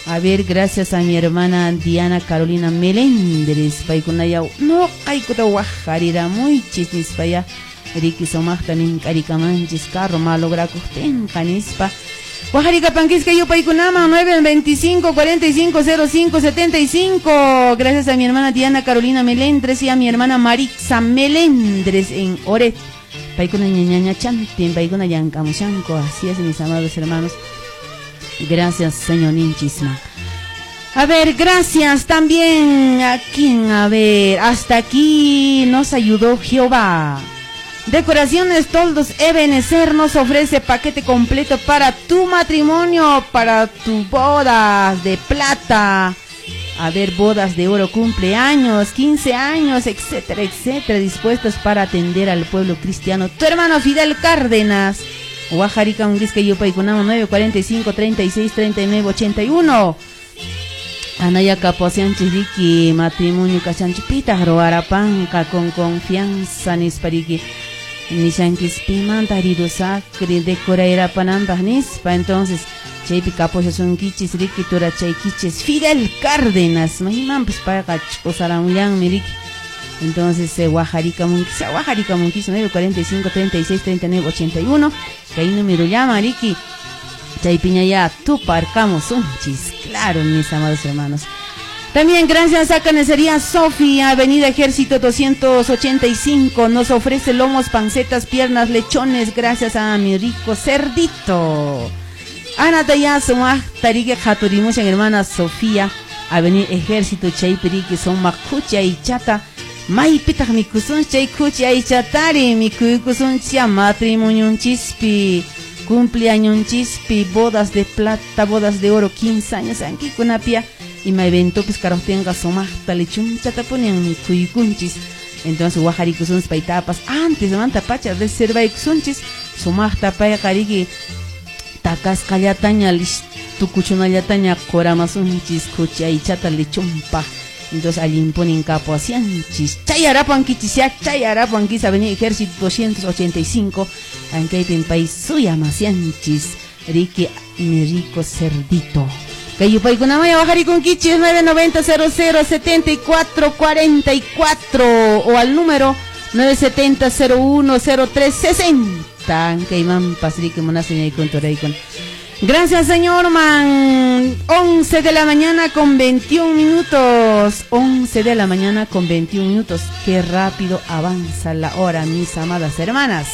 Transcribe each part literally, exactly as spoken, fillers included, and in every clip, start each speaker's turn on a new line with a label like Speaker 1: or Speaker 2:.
Speaker 1: A ver, gracias a mi hermana Diana Carolina Melendres, paikunaya no kaikuta wajarira muy chisnispaya, Ricky Somaj también carikamanchis carro malogra costen canispa. Oaxaca Panquisca yo paikunama nueve veinticinco cuarenta y cinco cero cinco setenta y cinco. Gracias a mi hermana Diana Carolina Melendres y a mi hermana Marixa Melendres en Oret. Paikuna ñañaña chantin, paikuna yancamuchanco. Así es, mis amados hermanos. Gracias, señor Ninchisma. A ver, gracias también a quien, a ver, hasta aquí nos ayudó Jehová. Decoraciones Toldos Ebenezer nos ofrece paquete completo para tu matrimonio, para tu bodas de plata. A ver, bodas de oro, cumpleaños, quince años, etcétera, etcétera, dispuestos para atender al pueblo cristiano. Tu hermano Fidel Cárdenas. Oaxaca, un disque yo paikunamo nueve cuarenta y cinco treinta y seis treinta y nueve ochenta y uno. Anaya Caposianchi Ricky, matrimonio Cachanchipita, Roarapanca con confianza Nispariki. Nishankis Pimanta Ridosacri decora era pananda Nispa. Entonces, Chaypi Caposa son Kichis Ricky Tura Chaykichis Fidel Cárdenas, Mahiman pues para Osaramuyan Miriki. Entonces, eh, Oaxaca Munquis, Oaxaca Munquis nueve cuarenta y cinco treinta y seis treinta y nueve ochenta y uno. Que ahí número llama Ricky. Chaypiña ya tu parcamos un chis, claro, mis amados hermanos. También gracias a Carnicería Sofía, Avenida Ejército doscientos ochenta y cinco, nos ofrece lomos, pancetas, piernas, lechones, gracias a mi rico cerdito. Ana Tayasumah, Tarique Jaturimucha, hermana Sofía, Avenida Ejército Chaypirique, son Macucha y Chata, Maipita, mi cusun Chaycucha y Chatari, mi cucusun Chia, matrimonio un chispi. Cumpleaños chispi, bodas de plata, bodas de oro, quince años, aquí con apia, y me evento pues caro tenga somasta lechuncha taponían mi cuycunchis. Entonces Oaxaca son paitapas, antes de manta pacha reserva exunchis, somasta paya carigi, tacas callataña, tu cuchunallataña, coramasunchis, cucha y chata lechumpa. Entonces allí imponen capo asianchis. Chayarapanquichis, ya chayarapanquis, Avenida Ejército doscientos ochenta y cinco. Aunque hay en país suya masianchis. Ricky, mi rico cerdito. Cayupay con amaya bajar y con quichis nueve noventa cero cero setenta y cuatro cuarenta y cuatro. O al número nueve setenta cero uno cero tres sesenta. Aunque hay man pasrique monaseña y con toreicon. Gracias, señor man. once de la mañana con veintiún minutos. once de la mañana con veintiún minutos. Qué rápido avanza la hora, mis amadas hermanas.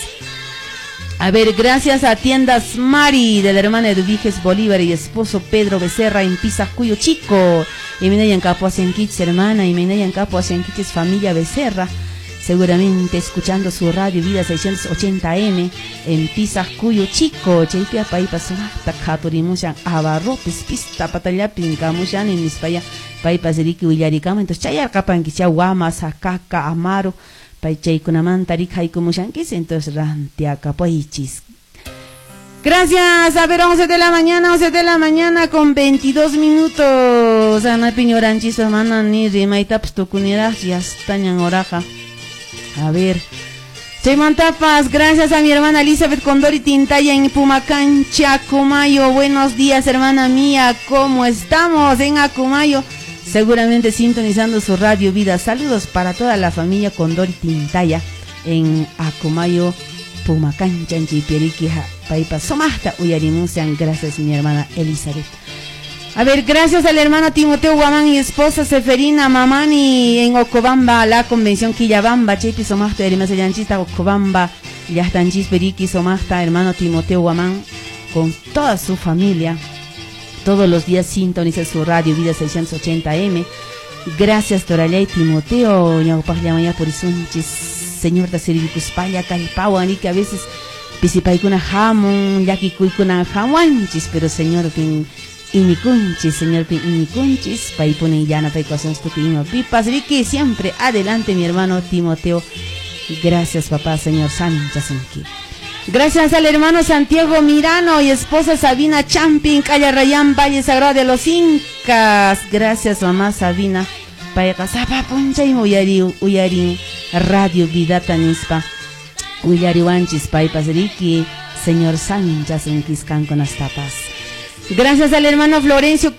Speaker 1: A ver, gracias a Tiendas Mari, de la hermana Eduviges Bolívar y esposo Pedro Becerra en Pisacuyo Chico. Y Menayan Capo Asianquiches, hermana, y Menayan Capo Asianquiches, familia Becerra. Seguramente escuchando su radio Vida seiscientos ochenta eme en Pisacuyo Chico. Chaypia paipa sumata katurimushan abarropes pista patallapin kamushan en Nispaya paipa seriki willarikama. Entonces chayar kapan kicha guama sakaka amaro pai chaykunaman tarikaykumushan kis. Entonces rantia kapoichis. Gracias. A ver, once de la mañana, once de la mañana con veintidós minutos. Ana piñoranchis hermana ni rimaitaps tucuniras ya estañan oraja. A ver, Chaymantapas, gracias a mi hermana Elizabeth Condori Tintaya en Pumacán, Acumayo. Buenos días, hermana mía, ¿cómo estamos en Acumayo? Seguramente sintonizando su radio Vida. Saludos para toda la familia Condori Tintaya en Acumayo, Pumacán, Chanchiperiqui, Paipa, Somasta, Uyarimusean. Gracias, mi hermana Elizabeth. A ver, gracias al hermano Timoteo Guamán y esposa Seferina Mamani en Ocobamba, la convención Quillabamba, Chepi Somasta, Erimasa Yanchista, Ocobamba, Yastanchis Periqui Somasta, hermano Timoteo Guamán, con toda su familia. Todos los días sintoniza su radio Vida seiscientos ochenta eme. Gracias, Torallay Timoteo, Ñaupajllamaya por Isunchis, señor de Servicuspaya, Calpawan, y que a veces Pisipaikuna Jamon, Yakikuikuna Jamanchis, pero señor, que Inicunchis, señor Inicunchis, Paipune Yana Paicoación Stupino Pipas, Ricky, siempre adelante, mi hermano Timoteo. Gracias, papá, señor Sánchez. Gracias al hermano Santiago Mirano y esposa Sabina Champing, Calle Rayán, Valle Sagrado de los Incas. Gracias, mamá Sabina. Paica Zapa Puncha y Uyari, Uyari, Radio Vidata Nispa. Uyari Wanchis, Paipas, Ricky, señor Sánchez en Quiscán con las tapas. Gracias al hermano Florencio